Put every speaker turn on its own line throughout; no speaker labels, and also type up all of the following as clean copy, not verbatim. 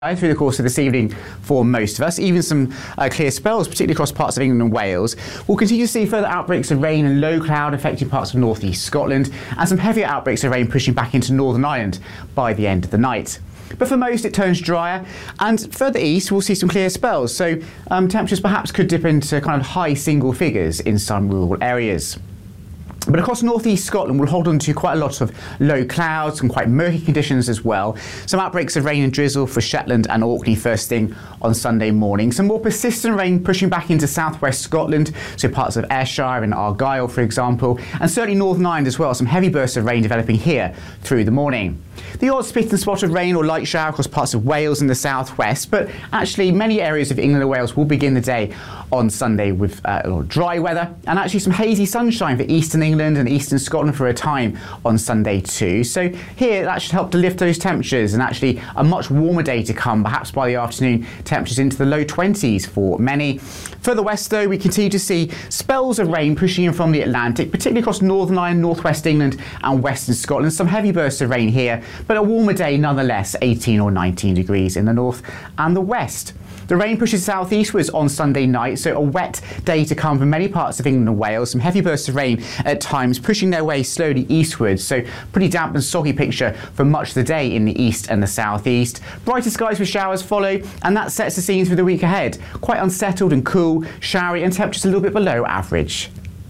Through the course of this evening for most of us, even some clear spells, particularly across parts of England and Wales. We'll continue to see further outbreaks of rain and low cloud affecting parts of North East Scotland, and some heavier outbreaks of rain pushing back into Northern Ireland by the end of the night. But for most, it turns drier, and further east, we'll see some clear spells, so temperatures perhaps could dip into kind of high single figures in some rural areas. But across North East Scotland, we'll hold on to quite a lot of low clouds and quite murky conditions as well. Some outbreaks of rain and drizzle for Shetland and Orkney first thing on Sunday morning. Some more persistent rain pushing back into southwest Scotland, so parts of Ayrshire and Argyll, for example, and certainly Northern Ireland as well. Some heavy bursts of rain developing here through the morning. The odd spit and spot of rain or light shower across parts of Wales and the southwest, but actually many areas of England and Wales will begin the day on Sunday with dry weather, and actually some hazy sunshine for eastern England and eastern Scotland for a time on Sunday too. So here that should help to lift those temperatures, and actually a much warmer day to come, perhaps by the afternoon temperatures into the low 20s for many. Further west though, we continue to see spells of rain pushing in from the Atlantic, particularly across Northern Ireland, northwest England and western Scotland. Some heavy bursts of rain here, but a warmer day nonetheless, 18 or 19 degrees in the north and the west. The rain pushes southeastwards on Sunday night, so a wet day to come for many parts of England and Wales. Some heavy bursts of rain at times pushing their way slowly eastwards, so pretty damp and soggy picture for much of the day in the east and the southeast. Brighter skies with showers follow, and that sets the scene for the week ahead. Quite unsettled and cool, showery, and temperatures a little bit below average.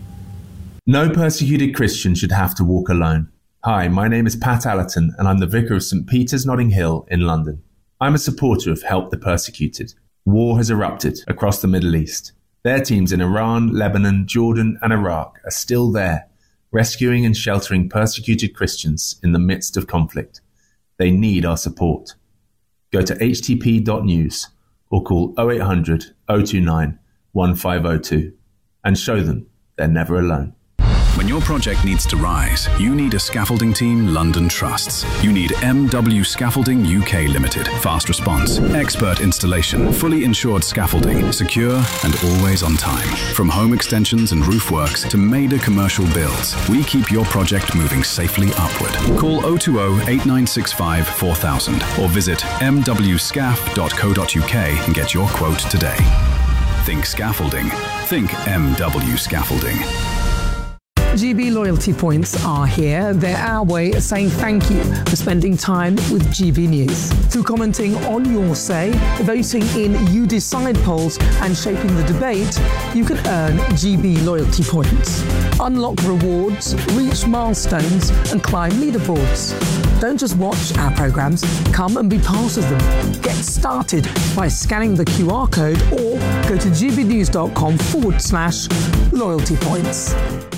No persecuted Christian should have to walk alone. Hi, my name is Pat Allerton, and I'm the Vicar of St Peter's Notting Hill in London. I'm a supporter of Help the Persecuted. War has erupted across the Middle East. Their teams in Iran, Lebanon, Jordan and Iraq are still there, rescuing and sheltering persecuted Christians in the midst of conflict. They need our support. Go to htp.news or call 0800 029 1502 and show them they're never alone.
When your project needs to rise, you need a scaffolding team London trusts. You need MW Scaffolding UK Limited. Fast response, expert installation, fully insured scaffolding, secure and always on time. From home extensions and roof works to major commercial builds, we keep your project moving safely upward. Call 020 8965 4000 or visit mwscaf.co.uk and get your quote today. Think scaffolding. Think MW Scaffolding.
GB Loyalty Points are here. They're our way of saying thank you for spending time with GB News. Through commenting on your say, voting in You Decide polls and shaping the debate, you can earn GB Loyalty Points. Unlock rewards, reach milestones and climb leaderboards. Don't just watch our programmes, come and be part of them. Get started by scanning the QR code or go to gbnews.com/loyalty points.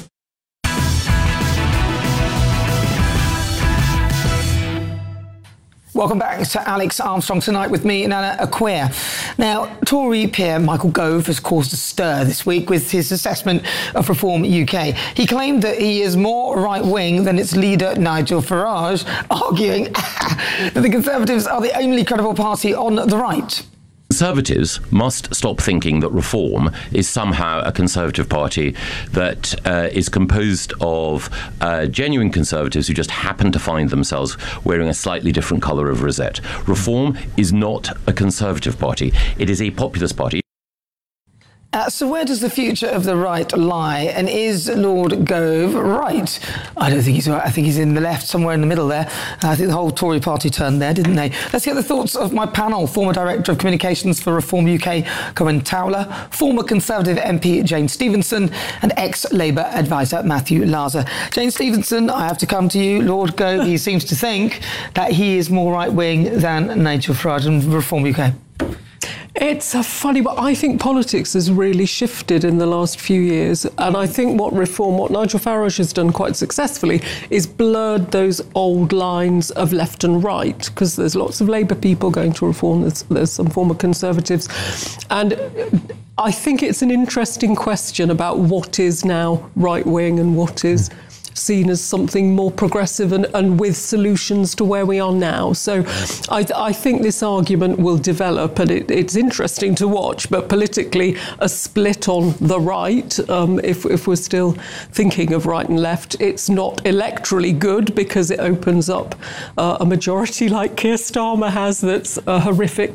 Welcome back to Alex Armstrong Tonight with me, Nana Acquia. Now, Tory peer Michael Gove has caused a stir this week with his assessment of Reform UK. He claimed that he is more right-wing than its leader, Nigel Farage, arguing that the Conservatives are the only credible party on the right.
Conservatives must stop thinking that Reform is somehow a Conservative party that is composed of genuine Conservatives who just happen to find themselves wearing a slightly different colour of rosette. Reform is not a Conservative party. It is a populist party.
So where does the future of the right lie? And is Lord Gove right? I don't think he's right. I think he's in the left, somewhere in the middle there. I think the whole Tory party turned there, didn't they? Let's get the thoughts of my panel. Former Director of Communications for Reform UK, Cohen Towler, former Conservative MP Jane Stevenson, and ex-Labour advisor Matthew Laza. Jane Stevenson, I have to come to you. Lord Gove, he seems to think that he is more right-wing than Nigel Farage and Reform UK.
It's a funny, but I think politics has really shifted in the last few years. And I think what Nigel Farage has done quite successfully is blurred those old lines of left and right, because there's lots of Labour people going to Reform, there's some former Conservatives. And I think it's an interesting question about what is now right-wing and what is seen as something more progressive and with solutions to where we are now. So I think this argument will develop, and it's interesting to watch, but politically a split on the right, if we're still thinking of right and left, it's not electorally good because it opens up a majority like Keir Starmer has that's horrific